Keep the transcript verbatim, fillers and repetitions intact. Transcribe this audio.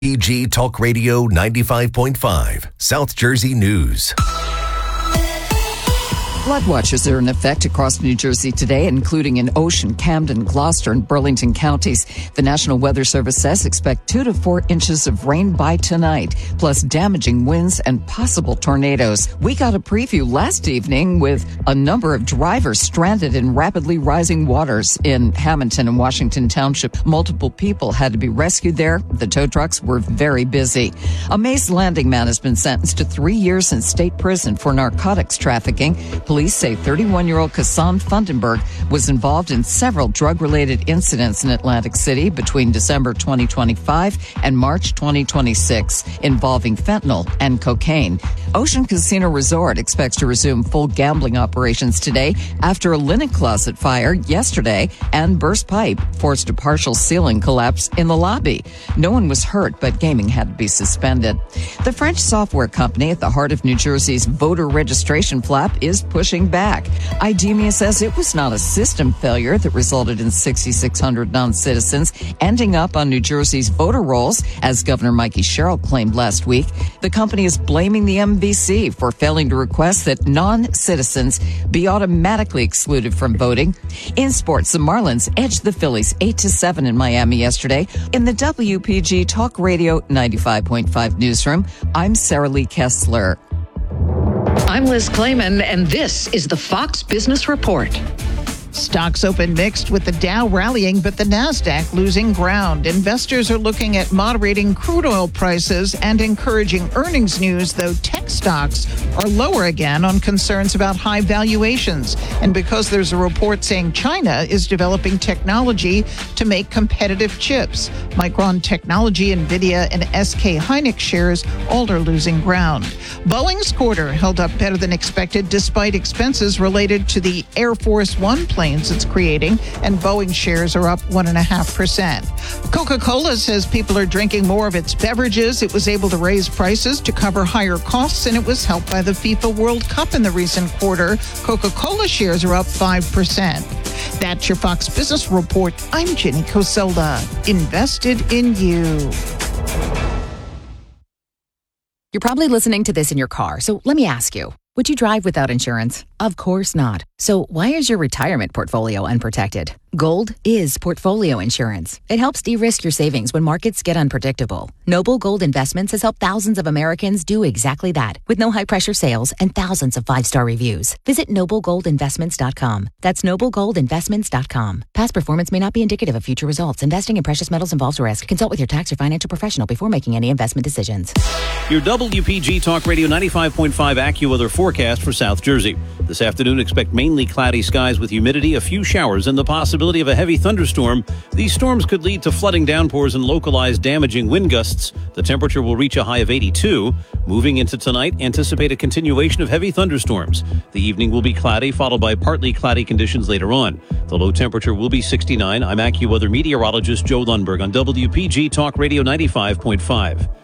P G Talk Radio ninety-five point five, South Jersey News. Flood watches are in effect across New Jersey today, including in Ocean, Camden, Gloucester, and Burlington counties. The National Weather Service says expect two to four inches of rain by tonight, plus damaging winds and possible tornadoes. We got a preview last evening with a number of drivers stranded in rapidly rising waters in Hamilton and Washington Township. Multiple people had to be rescued there. The tow trucks were very busy. A Mays Landing man has been sentenced to three years in state prison for narcotics trafficking. Police say thirty-one-year-old Kassan Fundenberg was involved in several drug-related incidents in Atlantic City between December twenty twenty-five and March twenty twenty-six, involving fentanyl and cocaine. Ocean Casino Resort expects to resume full gambling operations today after a linen closet fire yesterday and burst pipe forced a partial ceiling collapse in the lobby. No one was hurt, but gaming had to be suspended. The French software company at the heart of New Jersey's voter registration flap is pushing back. IDEMIA says it was not a system failure that resulted in six thousand six hundred non-citizens ending up on New Jersey's voter rolls, as Governor Mikey Sherrill claimed last week. The company is blaming the M V C for failing to request that non-citizens be automatically excluded from voting. In sports, the Marlins edged the Phillies eight to seven in Miami yesterday. In the W P G Talk Radio ninety-five point five newsroom, I'm Sarah Lee Kessler. I'm Liz Clayman, and this is the Fox Business Report. Stocks open mixed, with the Dow rallying but the Nasdaq losing ground. Investors are looking at moderating crude oil prices and encouraging earnings news, though tech stocks are lower again on concerns about high valuations. And because there's a report saying China is developing technology to make competitive chips. Micron Technology, Nvidia, and S K Hynix shares all are losing ground. Boeing's quarter held up better than expected despite expenses related to the Air Force One planes it's creating, and Boeing shares are up one point five percent. Coca-Cola says people are drinking more of its beverages. It was able to raise prices to cover higher costs, and it was helped by the FIFA World Cup in the recent quarter. Coca-Cola shares are up five percent. That's your Fox Business Report. I'm Jenny Coselda. Invested in you. You're probably listening to this in your car, so let me ask you. Would you drive without insurance? Of course not. So why is your retirement portfolio unprotected? Gold is portfolio insurance. It helps de-risk your savings when markets get unpredictable. Noble Gold Investments has helped thousands of Americans do exactly that, with no high-pressure sales and thousands of five-star reviews. Visit noble gold investments dot com. That's noble gold investments dot com. Past performance may not be indicative of future results. Investing in precious metals involves risk. Consult with your tax or financial professional before making any investment decisions. Your W P G Talk Radio ninety-five point five AccuWeather forecast for South Jersey. This afternoon, expect mainly cloudy skies with humidity, a few showers, and the possibility of a heavy thunderstorm. These storms could lead to flooding downpours and localized damaging wind gusts. The temperature will reach a high of eighty-two. Moving into tonight, anticipate a continuation of heavy thunderstorms. The evening will be cloudy, followed by partly cloudy conditions later on. The low temperature will be sixty-nine. I'm AccuWeather meteorologist Joe Lundberg on W P G Talk Radio ninety-five point five.